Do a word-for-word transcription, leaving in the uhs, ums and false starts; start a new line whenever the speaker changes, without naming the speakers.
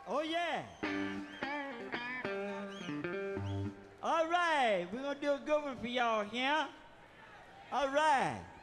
Oh, yeah. All right, we're gonna do a good one for y'all here. All right.